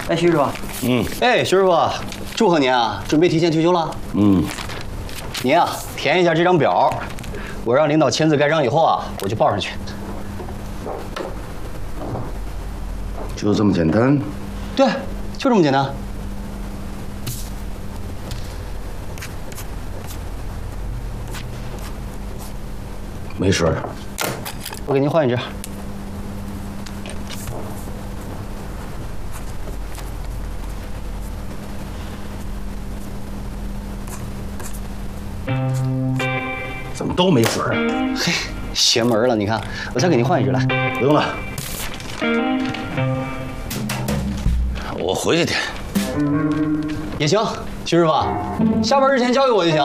哎，徐师傅。哎，徐师傅，祝贺您啊，准备提前退休了。您啊，填一下这张表，我让领导签字盖章以后啊，我就报上去。 就这么简单？ 对，就这么简单。 没事， 我给您换一张。 怎么都没水啊？ 嘿，邪门了！你看，我再给您换一支来。 不用了，我回去填。 也行，徐师傅，下班之前交给我就行。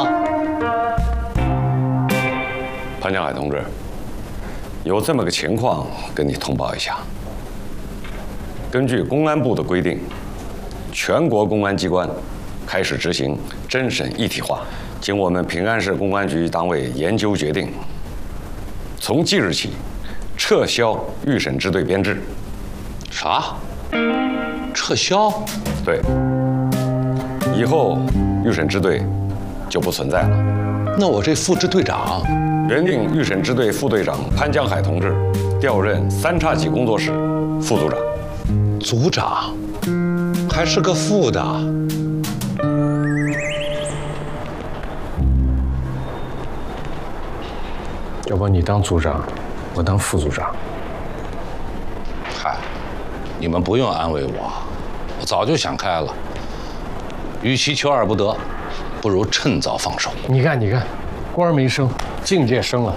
潘江海同志，有这么个情况跟你通报一下。根据公安部的规定，全国公安机关开始执行侦审一体化。经我们平安市公安局党委研究决定，从即日起撤销预审支队编制。 啥？撤销？ 对。以后预审支队就不存在了。 那我这副支队长， 原定预审支队副队长潘江海同志调任3叉戟工作室副组长。 组长，还是个副的。 要不你当组长，我当副组长。 嗨，你们不用安慰我，我早就想开了。与其求而不得，不如趁早放手。 你看，官没升，境界升了。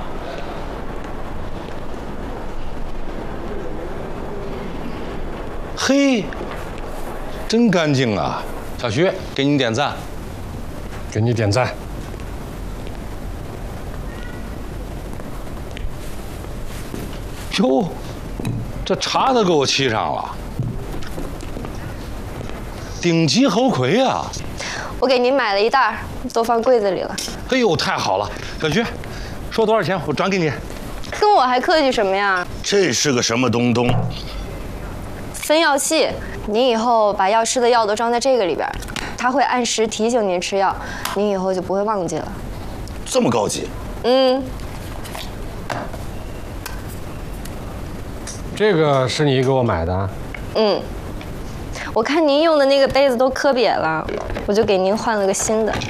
嘿，真干净啊！小徐，给你点赞。 给你点赞。 哟，这茶都给我沏上了，顶级猴魁啊！ 我给您买了一袋，都放柜子里了。 哎呦，太好了！小徐，说多少钱？我转给你。 跟我还客气什么呀？ 这是个什么东东？ 分药器，您以后把要吃的药都装在这个里边，它会按时提醒您吃药，您以后就不会忘记了。 这么高级？ 这个是你给我买的？ 我看您用的那个杯子都磕瘪了，我就给您换了个新的。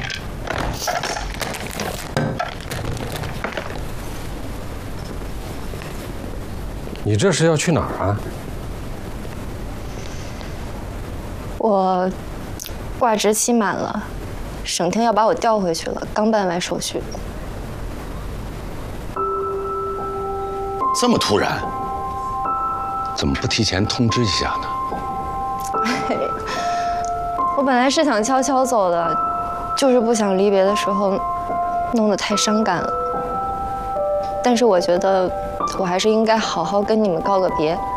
你这是要去哪儿啊？ 我挂职期满了，省厅要把我调回去了，刚办完手续。 这么突然，怎么不提前通知一下呢？ 我本来是想悄悄走的，就是不想离别的时候弄得太伤感了。但是我觉得我还是应该好好跟你们告个别。